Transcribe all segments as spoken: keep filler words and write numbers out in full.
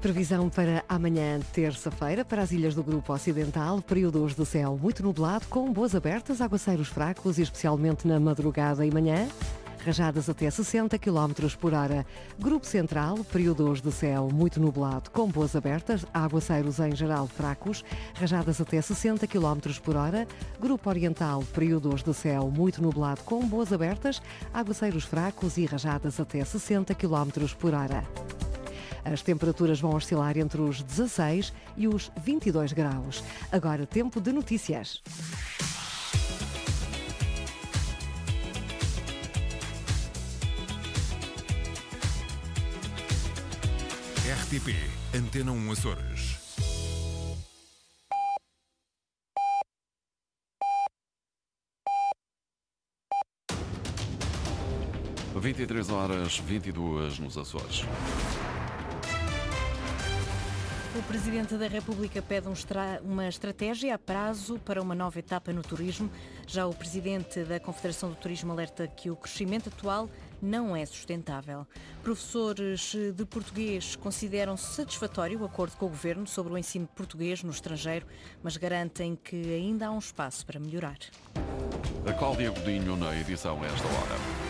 Previsão para amanhã, terça-feira, para as ilhas do Grupo Ocidental, períodos de céu muito nublado, com boas abertas, aguaceiros fracos e especialmente na madrugada e manhã. Rajadas até sessenta quilómetros por hora. Grupo Central, períodos de céu muito nublado, com boas abertas, aguaceiros em geral fracos, rajadas até sessenta quilómetros por hora. Grupo Oriental, períodos de céu muito nublado, com boas abertas, aguaceiros fracos e rajadas até sessenta quilómetros por hora. As temperaturas vão oscilar entre os dezasseis e os vinte e dois graus. Agora, tempo de notícias. R T P Antena um Açores. vinte e três horas, vinte e duas nos Açores. O Presidente da República pede um estra... uma estratégia a prazo para uma nova etapa no turismo. Já o Presidente da Confederação do Turismo alerta que o crescimento atual não é sustentável. Professores de português consideram satisfatório o acordo com o Governo sobre o ensino de português no estrangeiro, mas garantem que ainda há um espaço para melhorar. A Cláudia Godinho na edição a esta hora.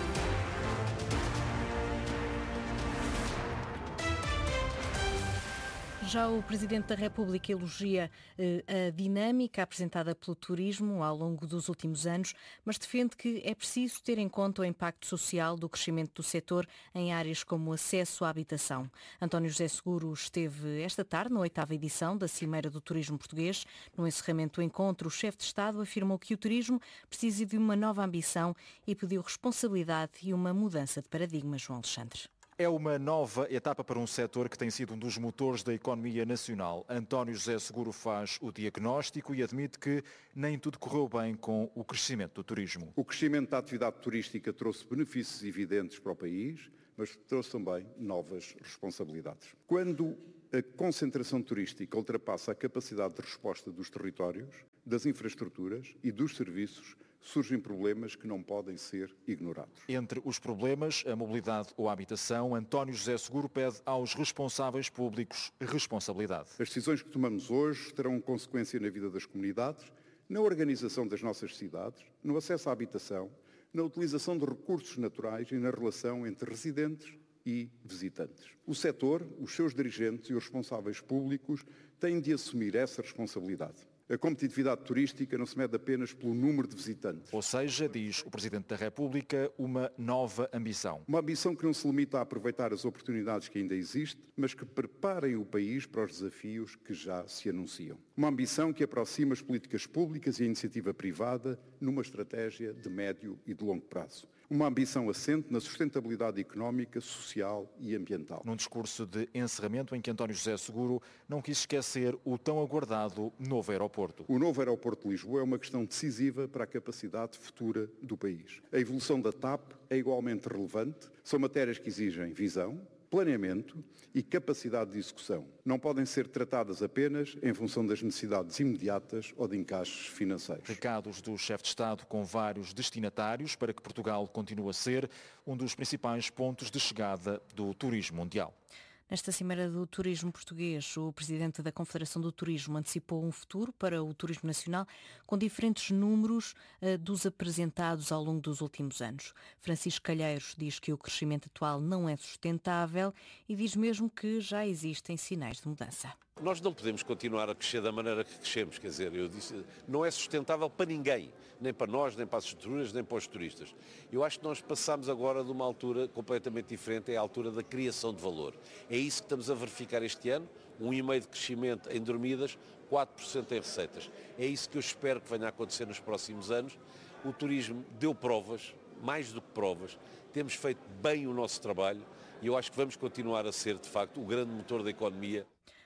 Já o Presidente da República elogia eh, a dinâmica apresentada pelo turismo ao longo dos últimos anos, mas defende que é preciso ter em conta o impacto social do crescimento do setor em áreas como acesso à habitação. António José Seguro esteve esta tarde na oitava edição da Cimeira do Turismo Português. No encerramento do encontro, o chefe de Estado afirmou que o turismo precisa de uma nova ambição e pediu responsabilidade e uma mudança de paradigma. João Alexandre. É uma nova etapa para um setor que tem sido um dos motores da economia nacional. António José Seguro faz o diagnóstico e admite que nem tudo correu bem com o crescimento do turismo. O crescimento da atividade turística trouxe benefícios evidentes para o país, mas trouxe também novas responsabilidades. Quando a concentração turística ultrapassa a capacidade de resposta dos territórios, das infraestruturas e dos serviços, surgem problemas que não podem ser ignorados. Entre os problemas, a mobilidade ou a habitação, António José Seguro pede aos responsáveis públicos responsabilidade. As decisões que tomamos hoje terão consequência na vida das comunidades, na organização das nossas cidades, no acesso à habitação, na utilização de recursos naturais e na relação entre residentes e visitantes. O setor, os seus dirigentes e os responsáveis públicos têm de assumir essa responsabilidade. A competitividade turística não se mede apenas pelo número de visitantes. Ou seja, diz o Presidente da República, uma nova ambição. Uma ambição que não se limita a aproveitar as oportunidades que ainda existem, mas que preparem o país para os desafios que já se anunciam. Uma ambição que aproxima as políticas públicas e a iniciativa privada numa estratégia de médio e de longo prazo. Uma ambição assente na sustentabilidade económica, social e ambiental. Num discurso de encerramento em que António José Seguro não quis esquecer o tão aguardado novo aeroporto. O novo aeroporto de Lisboa é uma questão decisiva para a capacidade futura do país. A evolução da TAP é igualmente relevante, são matérias que exigem visão, planeamento e capacidade de execução. Não podem ser tratadas apenas em função das necessidades imediatas ou de encaixes financeiros. Recados do chefe de Estado com vários destinatários para que Portugal continue a ser um dos principais pontos de chegada do turismo mundial. Nesta Cimeira do Turismo Português, o Presidente da Confederação do Turismo antecipou um futuro para o turismo nacional com diferentes números uh, dos apresentados ao longo dos últimos anos. Francisco Calheiros diz que o crescimento atual não é sustentável e diz mesmo que já existem sinais de mudança. Nós não podemos continuar a crescer da maneira que crescemos, quer dizer, eu disse, não é sustentável para ninguém, nem para nós, nem para as estruturas, nem para os turistas. Eu acho que nós passamos agora de uma altura completamente diferente, é a altura da criação de valor. É isso que estamos a verificar este ano, um vírgula cinco por cento de crescimento em dormidas, quatro por cento em receitas. É isso que eu espero que venha a acontecer nos próximos anos. O turismo deu provas, mais do que provas, temos feito bem o nosso trabalho e eu acho que vamos continuar a ser, de facto, o grande motor da economia.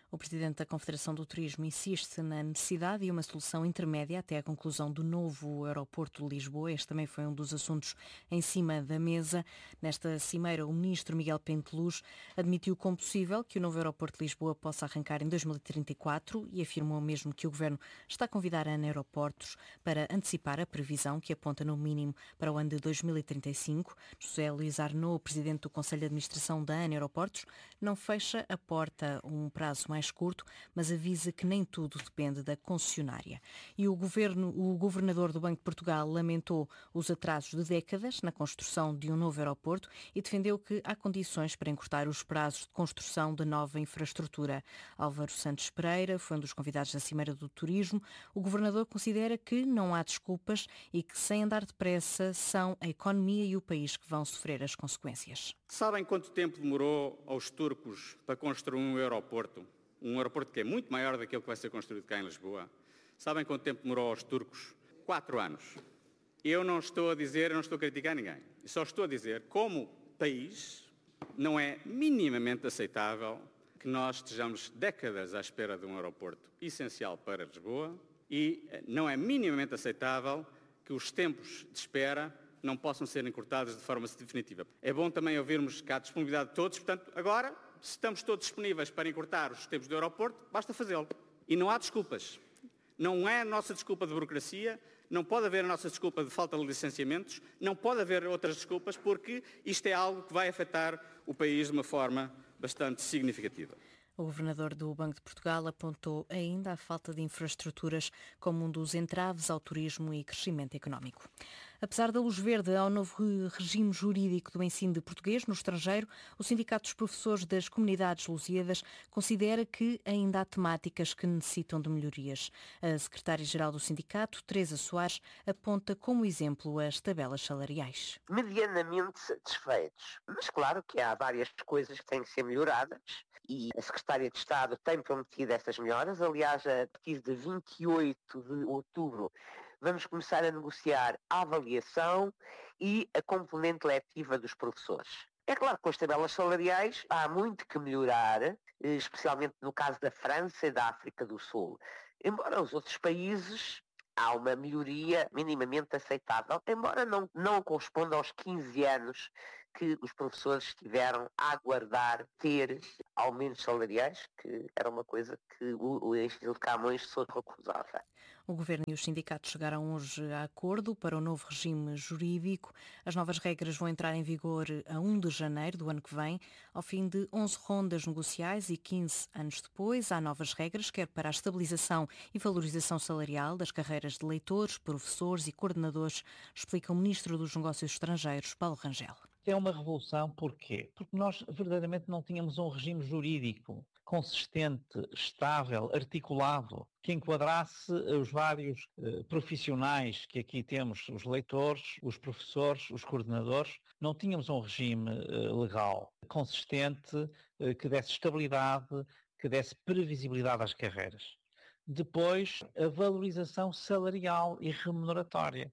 O presidente da Confederação do Turismo insiste na necessidade de uma solução intermédia até a conclusão do novo aeroporto de Lisboa. Este também foi um dos assuntos em cima da mesa. Nesta cimeira, o ministro Miguel Penteluz admitiu como possível que o novo aeroporto de Lisboa possa arrancar em dois mil e trinta e quatro e afirmou mesmo que o governo está a convidar a ANA Aeroportos para antecipar a previsão que aponta no mínimo para o ano de dois mil e trinta e cinco. José Luís Arnaud, presidente do Conselho de Administração da ANA Aeroportos, não fecha a porta a um prazo mais mais curto, mas avisa que nem tudo depende da concessionária. E o, governo, o governador do Banco de Portugal lamentou os atrasos de décadas na construção de um novo aeroporto e defendeu que há condições para encurtar os prazos de construção da nova infraestrutura. Álvaro Santos Pereira foi um dos convidados da Cimeira do Turismo. O governador considera que não há desculpas e que, sem andar depressa, são a economia e o país que vão sofrer as consequências. Sabem quanto tempo demorou aos turcos para construir um aeroporto? Um aeroporto que é muito maior daquele que vai ser construído cá em Lisboa. Sabem quanto tempo demorou aos turcos? Quatro anos. Eu não estou a dizer, não estou a criticar ninguém. Só estou a dizer, como país, não é minimamente aceitável que nós estejamos décadas à espera de um aeroporto essencial para Lisboa e não é minimamente aceitável que os tempos de espera não possam ser encurtados de forma definitiva. É bom também ouvirmos que há disponibilidade de todos, portanto, agora, se estamos todos disponíveis para encurtar os tempos do aeroporto, basta fazê-lo. E não há desculpas. Não é a nossa desculpa de burocracia, não pode haver a nossa desculpa de falta de licenciamentos, não pode haver outras desculpas, porque isto é algo que vai afetar o país de uma forma bastante significativa. O governador do Banco de Portugal apontou ainda a falta de infraestruturas como um dos entraves ao turismo e crescimento económico. Apesar da luz verde ao novo regime jurídico do ensino de português no estrangeiro, o Sindicato dos Professores das Comunidades Lusíadas considera que ainda há temáticas que necessitam de melhorias. A secretária-geral do sindicato, Teresa Soares, aponta como exemplo as tabelas salariais. Medianamente satisfeitos, mas claro que há várias coisas que têm que ser melhoradas e a Secretária de Estado tem prometido essas melhoras. Aliás, a partir de vinte e oito de outubro vamos começar a negociar a avaliação e a componente letiva dos professores. É claro que com as tabelas salariais há muito que melhorar, especialmente no caso da França e da África do Sul. Embora os outros países há uma melhoria minimamente aceitável, embora não, não corresponda aos quinze anos que os professores tiveram a aguardar ter aumentos salariais, que era uma coisa que o, o Instituto de Camões se recusava. O Governo e os sindicatos chegaram hoje a acordo para o novo regime jurídico. As novas regras vão entrar em vigor a primeiro de janeiro do ano que vem. Ao fim de onze rondas negociais e quinze anos depois, há novas regras, quer para a estabilização e valorização salarial das carreiras de leitores, professores e coordenadores, explica o Ministro dos Negócios Estrangeiros, Paulo Rangel. É uma revolução, porquê? Porque nós verdadeiramente não tínhamos um regime jurídico consistente, estável, articulado, que enquadrasse os vários eh, profissionais que aqui temos, os leitores, os professores, os coordenadores. Não tínhamos um regime eh, legal consistente, eh, que desse estabilidade, que desse previsibilidade às carreiras. Depois, a valorização salarial e remuneratória,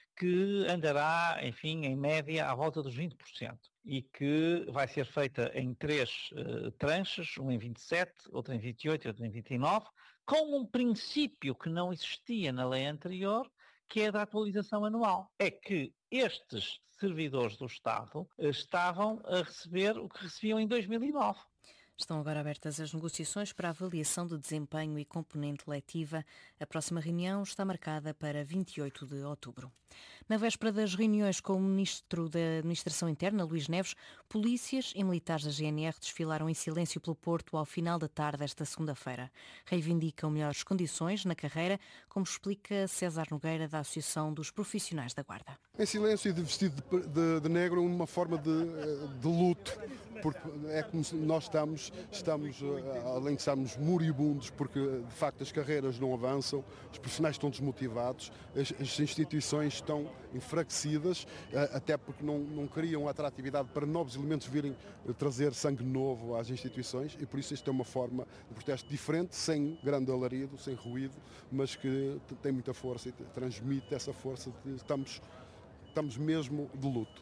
que andará, enfim, em média à volta dos vinte por cento e que vai ser feita em três uh, tranches, um em vinte e sete, outro em vinte e oito e outro em vinte e nove, com um princípio que não existia na lei anterior, que é a da atualização anual. É que estes servidores do Estado uh, estavam a receber o que recebiam em dois mil e nove. Estão agora abertas as negociações para a avaliação de desempenho e componente letiva. A próxima reunião está marcada para vinte e oito de outubro. Na véspera das reuniões com o Ministro da Administração Interna, Luís Neves, polícias e militares da G N R desfilaram em silêncio pelo Porto ao final da tarde desta segunda-feira. Reivindicam melhores condições na carreira, como explica César Nogueira, da Associação dos Profissionais da Guarda. Em silêncio e de vestido de, de, de negro, uma forma de, de luto, porque é como nós estamos, estamos, além de estarmos moribundos, porque de facto as carreiras não avançam, os profissionais estão desmotivados, as, as instituições estão enfraquecidas, até porque não, não criam atratividade para novos elementos virem trazer sangue novo às instituições, e por isso isto é uma forma de protesto diferente, sem grande alarido, sem ruído, mas que tem muita força e transmite essa força de estamos, estamos mesmo de luto.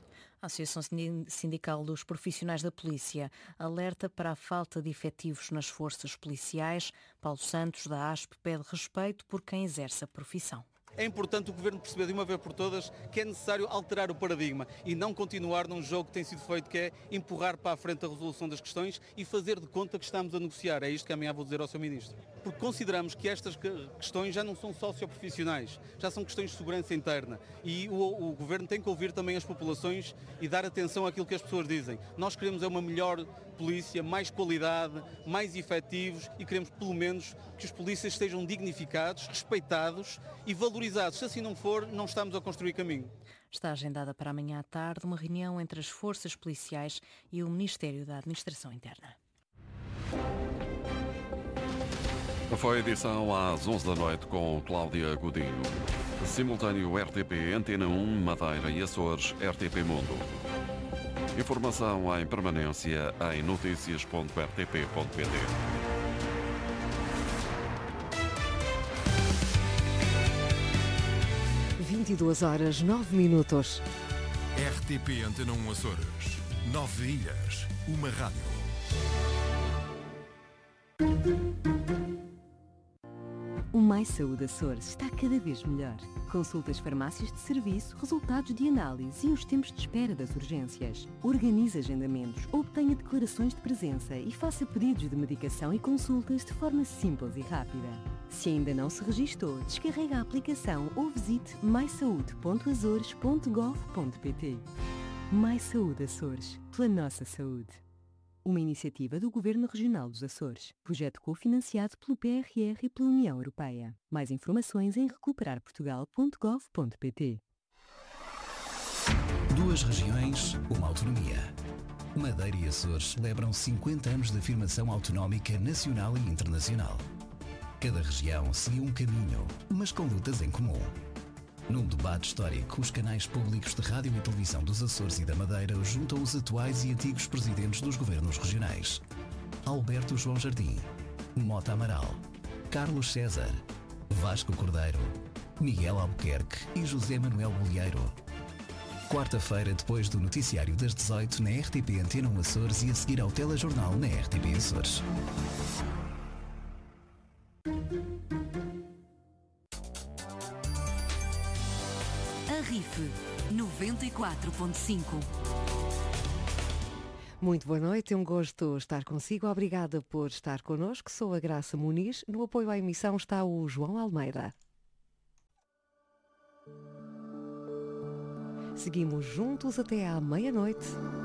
A Associação Sindical dos Profissionais da Polícia alerta para a falta de efetivos nas forças policiais. Paulo Santos, da A S P, pede respeito por quem exerce a profissão. É importante o Governo perceber de uma vez por todas que é necessário alterar o paradigma e não continuar num jogo que tem sido feito, que é empurrar para a frente a resolução das questões e fazer de conta que estamos a negociar. É isto que amanhã vou dizer ao senhor Ministro. Porque consideramos que estas questões já não são socioprofissionais, já são questões de segurança interna e o, o Governo tem que ouvir também as populações e dar atenção àquilo que as pessoas dizem. Nós queremos é uma melhor polícia, mais qualidade, mais efetivos e queremos pelo menos que os polícias sejam dignificados, respeitados e valorizados. Se assim não for, não estamos a construir caminho. Está agendada para amanhã à tarde uma reunião entre as forças policiais e o Ministério da Administração Interna. Foi a edição às onze da noite com Cláudia Godinho. Simultâneo R T P, Antena um, Madeira e Açores, R T P Mundo. Informação em permanência em notícias ponto r t p ponto p t. vinte e duas horas, nove minutos. R T P Antena um Açores. Nove ilhas. Uma rádio. O Mais Saúde Açores está cada vez melhor. Consultas, farmácias de serviço, resultados de análise e os tempos de espera das urgências. Organize agendamentos, obtenha declarações de presença e faça pedidos de medicação e consultas de forma simples e rápida. Se ainda não se registou, descarregue a aplicação ou visite mais saúde ponto azores ponto gov ponto p t. Mais Saúde Açores, pela nossa saúde. Uma iniciativa do Governo Regional dos Açores. Projeto cofinanciado pelo P R R e pela União Europeia. Mais informações em recuperar portugal ponto gov ponto p t. Duas regiões, uma autonomia. Madeira e Açores celebram cinquenta anos de afirmação autonómica nacional e internacional. Cada região seguiu um caminho, mas com lutas em comum. Num debate histórico, os canais públicos de rádio e televisão dos Açores e da Madeira juntam os atuais e antigos presidentes dos governos regionais. Alberto João Jardim, Mota Amaral, Carlos César, Vasco Cordeiro, Miguel Albuquerque e José Manuel Bolieiro. Quarta-feira, depois do noticiário das dezoito na R T P Antena um Açores e a seguir ao telejornal na R T P Açores. R I F noventa e quatro ponto cinco. Muito boa noite, é um gosto estar consigo. Obrigada por estar connosco. Sou a Graça Muniz. No apoio à emissão está o João Almeida. Seguimos juntos até à meia-noite.